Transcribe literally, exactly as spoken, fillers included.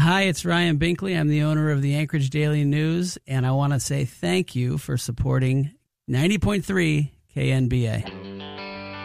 Hi, it's Ryan Binkley. I'm the owner of the Anchorage Daily News, and I want to say thank you for supporting ninety point three K N B A.